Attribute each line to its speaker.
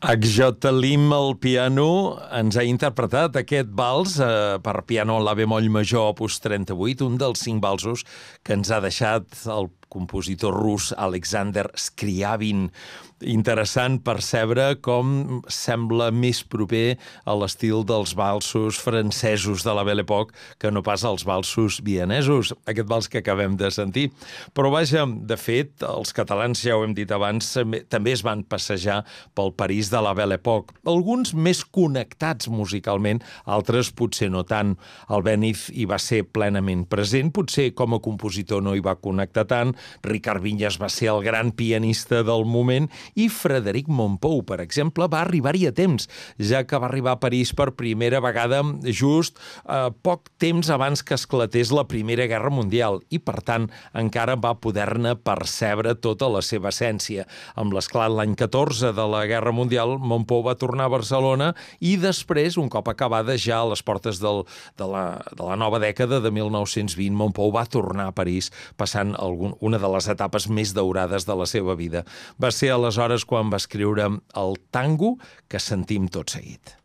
Speaker 1: Agjota Lim al piano ens ha interpretat aquest vals per piano en la bemoll major opus 38, un dels 5 valsos que ens ha deixat el compositor rus Alexander Scriabin. Interessant percebre com sembla més proper a l'estil dels valsos francesos de la Belle Époque que no pas als valsos vienesos, aquest vals que acabem de sentir. Però vaja, de fet, els catalans, ja ho hem dit abans, també es van passejar pel París de la Belle Époque. Alguns més connectats musicalment, altres potser no tant. Albéniz hi va ser plenament present, potser com a compositor no hi va connectar tant. Ricard Vinyes va ser el gran pianista del moment i Frederic Mompou, per exemple, va arribar-hi a temps, ja que va arribar a París per primera vegada just poc temps abans que esclatés la Primera Guerra Mundial i, per tant, encara va poder-ne percebre tota la seva essència. Amb l'esclat l'any 14 de la Guerra Mundial, Mompou va tornar a Barcelona i després, un cop acabada ja a les portes de la nova dècada de 1920, Mompou va tornar a París, passant una de les etapes més daurades de la seva vida. Va ser aleshores quan va escriure el tango que sentim tot seguit.